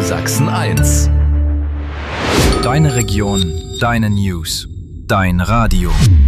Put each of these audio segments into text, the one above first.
Sachsen 1. Deine Region, deine News, dein Radio.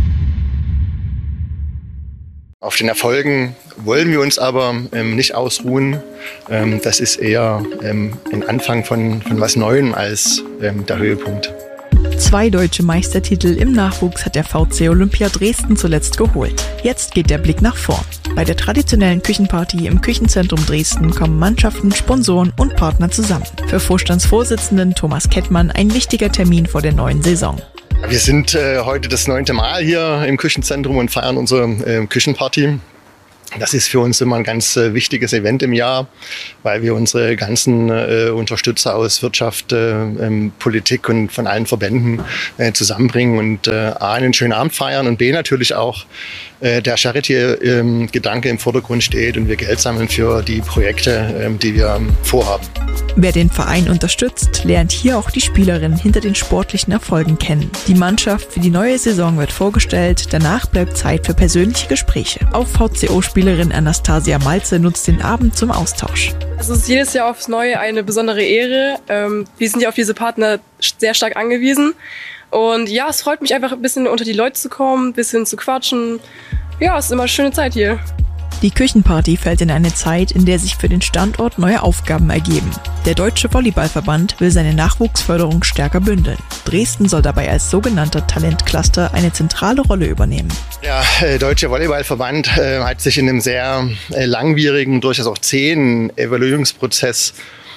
Auf den Erfolgen wollen wir uns aber nicht ausruhen. Das ist eher ein Anfang von was Neuem als der Höhepunkt. 2 deutsche Meistertitel im Nachwuchs hat der VC Olympia Dresden zuletzt geholt. Jetzt geht der Blick nach vorn. Bei der traditionellen Küchenparty im Küchenzentrum Dresden kommen Mannschaften, Sponsoren und Partner zusammen. Für Vorstandsvorsitzenden Thomas Kettmann ein wichtiger Termin vor der neuen Saison. Wir sind heute das 9. Mal hier im Küchenzentrum und feiern unsere Küchenparty. Das ist für uns immer ein ganz wichtiges Event im Jahr, weil wir unsere ganzen Unterstützer aus Wirtschaft, Politik und von allen Verbänden zusammenbringen und A, einen schönen Abend feiern und B, natürlich auch der Charity-Gedanke im Vordergrund steht und wir Geld sammeln für die Projekte, die wir vorhaben. Wer den Verein unterstützt, lernt hier auch die Spielerinnen hinter den sportlichen Erfolgen kennen. Die Mannschaft für die neue Saison wird vorgestellt, danach bleibt Zeit für persönliche Gespräche. Auch VCO-Spielerin Anastasia Malze nutzt den Abend zum Austausch. Es ist jedes Jahr aufs Neue eine besondere Ehre. Wir sind ja auf diese Partner sehr stark angewiesen. Und ja, es freut mich einfach ein bisschen unter die Leute zu kommen, ein bisschen zu quatschen. Ja, es ist immer eine schöne Zeit hier. Die Küchenparty fällt in eine Zeit, in der sich für den Standort neue Aufgaben ergeben. Der Deutsche Volleyballverband will seine Nachwuchsförderung stärker bündeln. Dresden soll dabei als sogenannter Talentcluster eine zentrale Rolle übernehmen. Der Deutsche Volleyballverband hat sich in einem sehr langwierigen, durchaus auch zähen Evaluierungsprozess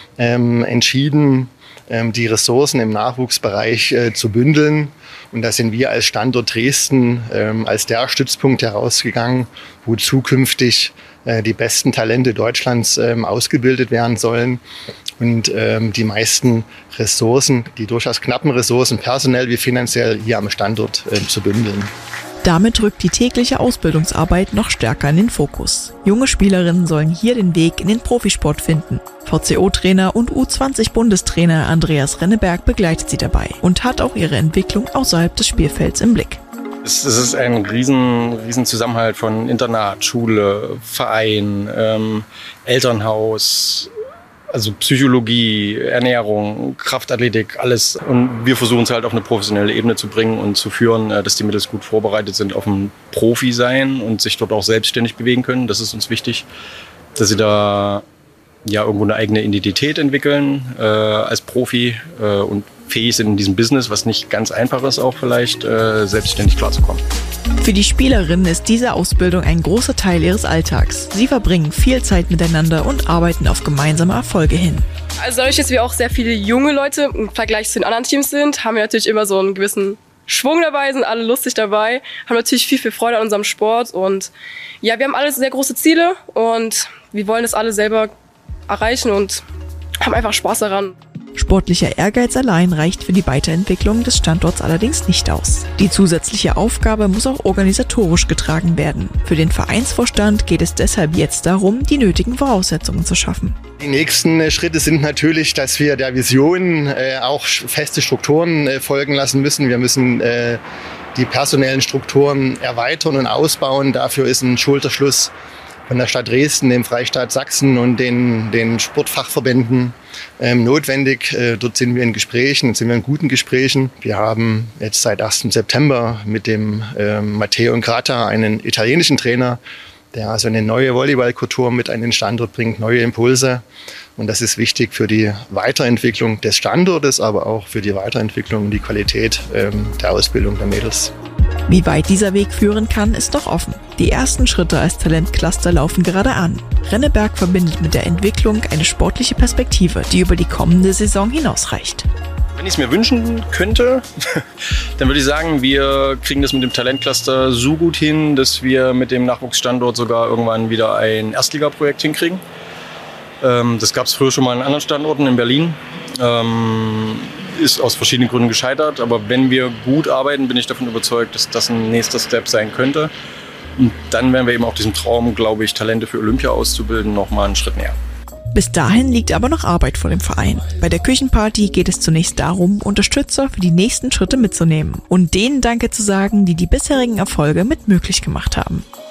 entschieden, die Ressourcen im Nachwuchsbereich zu bündeln. Und da sind wir als Standort Dresden als der Stützpunkt herausgegangen, wo zukünftig die besten Talente Deutschlands ausgebildet werden sollen und die meisten Ressourcen, die durchaus knappen Ressourcen, personell wie finanziell, hier am Standort zu bündeln. Damit rückt die tägliche Ausbildungsarbeit noch stärker in den Fokus. Junge Spielerinnen sollen hier den Weg in den Profisport finden. VCO-Trainer und U20-Bundestrainer Andreas Renneberg begleitet sie dabei und hat auch ihre Entwicklung außerhalb des Spielfelds im Blick. Es ist ein riesen Zusammenhalt von Internat, Schule, Verein, Elternhaus, also Psychologie, Ernährung, Kraftathletik, alles. Und wir versuchen es halt auf eine professionelle Ebene zu bringen und zu führen, dass die Mädels gut vorbereitet sind auf ein Profi sein und sich dort auch selbstständig bewegen können. Das ist uns wichtig, dass sie da ja irgendwo eine eigene Identität entwickeln als Profi und fähig sind in diesem Business, was nicht ganz einfach ist, auch vielleicht selbstständig klarzukommen. Für die Spielerinnen ist diese Ausbildung ein großer Teil ihres Alltags. Sie verbringen viel Zeit miteinander und arbeiten auf gemeinsame Erfolge hin. Also dadurch, dass wir auch sehr viele junge Leute im Vergleich zu den anderen Teams sind, haben wir natürlich immer so einen gewissen Schwung dabei, sind alle lustig dabei, haben natürlich viel Freude an unserem Sport und ja, wir haben alle sehr große Ziele und wir wollen das alle selber erreichen und haben einfach Spaß daran. Sportlicher Ehrgeiz allein reicht für die Weiterentwicklung des Standorts allerdings nicht aus. Die zusätzliche Aufgabe muss auch organisatorisch getragen werden. Für den Vereinsvorstand geht es deshalb jetzt darum, die nötigen Voraussetzungen zu schaffen. Die nächsten Schritte sind natürlich, dass wir der Vision auch feste Strukturen folgen lassen müssen. Wir müssen die personellen Strukturen erweitern und ausbauen. Dafür ist ein Schulterschluss von der Stadt Dresden, dem Freistaat Sachsen und den Sportfachverbänden notwendig. Dort sind wir in Gesprächen, sind wir in guten Gesprächen. Wir haben jetzt seit 1. September mit dem Matteo Ingrata einen italienischen Trainer, der also eine neue Volleyballkultur mit an den Standort bringt, neue Impulse. Und das ist wichtig für die Weiterentwicklung des Standortes, aber auch für die Weiterentwicklung und die Qualität der Ausbildung der Mädels. Wie weit dieser Weg führen kann, ist noch offen. Die ersten Schritte als Talentcluster laufen gerade an. Renneberg verbindet mit der Entwicklung eine sportliche Perspektive, die über die kommende Saison hinausreicht. Wenn ich es mir wünschen könnte, dann würde ich sagen, wir kriegen das mit dem Talentcluster so gut hin, dass wir mit dem Nachwuchsstandort sogar irgendwann wieder ein Erstligaprojekt hinkriegen. Das gab es früher schon mal an anderen Standorten in Berlin. Ist aus verschiedenen Gründen gescheitert, aber wenn wir gut arbeiten, bin ich davon überzeugt, dass das ein nächster Step sein könnte. Und dann werden wir eben auch diesem Traum, glaube ich, Talente für Olympia auszubilden, nochmal einen Schritt näher. Bis dahin liegt aber noch Arbeit vor dem Verein. Bei der Küchenparty geht es zunächst darum, Unterstützer für die nächsten Schritte mitzunehmen und denen Danke zu sagen, die die bisherigen Erfolge mit möglich gemacht haben.